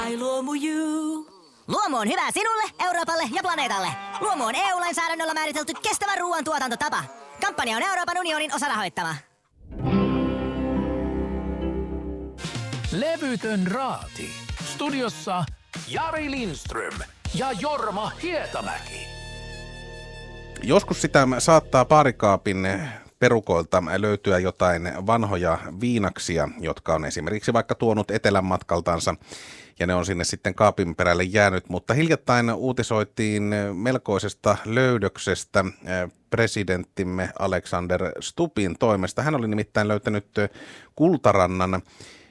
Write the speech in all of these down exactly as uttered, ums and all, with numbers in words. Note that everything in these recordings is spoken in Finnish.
My Luomu You. Luomu on hyvä sinulle, Euroopalle ja planeetalle. Luomu on E U-lainsäädännöllä määritelty kestävän ruoantuotantotapa. Kampanja on Euroopan unionin osarahoittama. Levytön raati. Studiossa Jari Lindström ja Jorma Hietamäki. Joskus sitä saattaa baarikaapin perukoilta löytyä jotain vanhoja viinaksia, jotka on esimerkiksi vaikka tuonut etelän matkaltansa, ja ne on sinne sitten kaapin perälle jäänyt, mutta hiljattain uutisoitiin melkoisesta löydöksestä presidenttimme Alexander Stubbin toimesta. Hän oli nimittäin löytänyt Kultarannan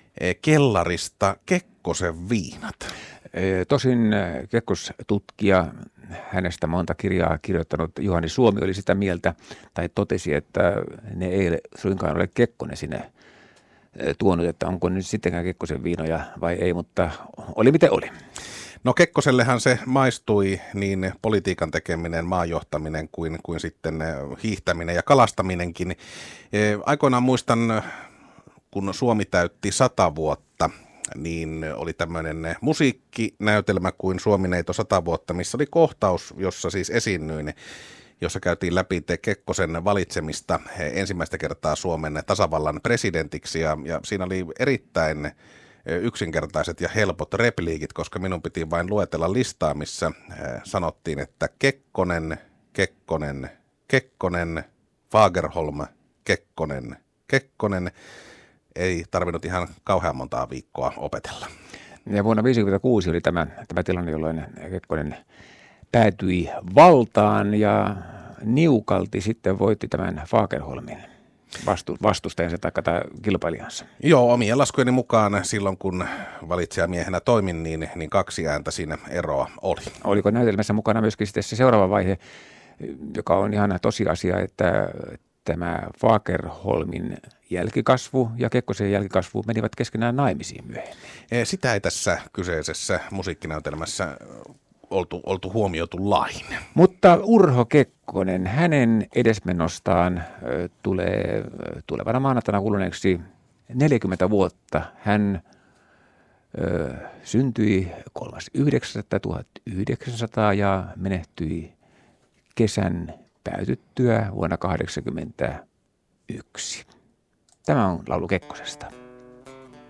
kellarista Kekkosen viinat. Tosin Kekkos-tutkija, hänestä monta kirjaa kirjoittanut Juhani Suomi oli sitä mieltä, tai totesi, että ne ei suinkaan ole Kekkonen sinne tuonut, että onko nyt sittenkään Kekkosen viinoja vai ei, mutta oli miten oli. No Kekkosellehan se maistui niin politiikan tekeminen, maanjohtaminen kuin, kuin sitten hiihtäminen ja kalastaminenkin. Aikoinaan muistan, kun Suomi täytti sata vuotta, niin oli tämmöinen musiikkinäytelmä kuin Suomineito sata vuotta, missä oli kohtaus, jossa siis esiinnyin, jossa käytiin läpi Kekkosen valitsemista ensimmäistä kertaa Suomen tasavallan presidentiksi. Ja, ja siinä oli erittäin yksinkertaiset ja helpot repliikit, koska minun piti vain luetella listaa, missä sanottiin, että Kekkonen, Kekkonen, Kekkonen, Fagerholm, Kekkonen, Kekkonen. Ei tarvinnut ihan kauhean montaa viikkoa opetella. Ja vuonna tuhatyhdeksänsataaviisikymmentäkuusi oli tämä, tämä tilanne, jolloin Kekkonen päätyi valtaan ja niukalti sitten voitti tämän Fagerholmin vastu, vastustajansa tai kilpailijansa. Joo, omien laskujeni mukaan silloin kun valitsijamiehenä toimin, niin, niin kaksi ääntä siinä eroa oli. Oliko näytelmässä mukana myöskin sitten se seuraava vaihe, joka on ihan tosiasia, että tämä Fagerholmin jälkikasvu ja Kekkosen jälkikasvu menivät keskenään naimisiin myöhemmin? Sitä ei tässä kyseisessä musiikkinäytelmässä oltu, oltu huomioitu lain. Mutta Urho Kekkonen, hänen edesmennostaan tulee tulevana maanantaina kuluneeksi neljäkymmentä vuotta. Hän ö, syntyi kolmas yhdeksättä tuhatyhdeksänsataa ja menehtyi kesän päätyttyä vuonna kahdeksankymmentäyksi. Tämä on laulu Kekkosesta.